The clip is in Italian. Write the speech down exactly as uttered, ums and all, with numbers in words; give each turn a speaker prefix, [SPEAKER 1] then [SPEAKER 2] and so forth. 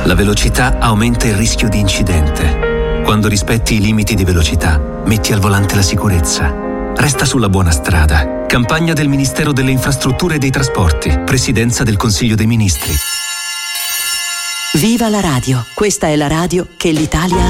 [SPEAKER 1] La velocità aumenta il rischio di incidente. Quando rispetti i limiti di velocità, metti al volante la sicurezza. Resta sulla buona strada. Campagna del Ministero delle Infrastrutture e dei Trasporti. Presidenza del Consiglio dei Ministri.
[SPEAKER 2] Viva la radio! Questa è la radio che l'Italia